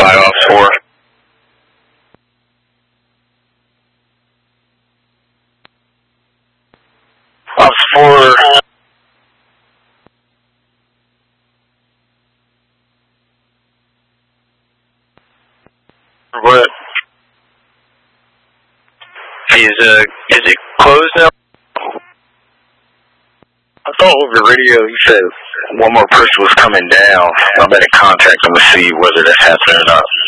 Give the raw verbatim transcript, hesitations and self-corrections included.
five off four. Off four. What? Is uh is it closed now? I thought over radio you said one more person was coming down. I better contact them to see whether that's happening or not.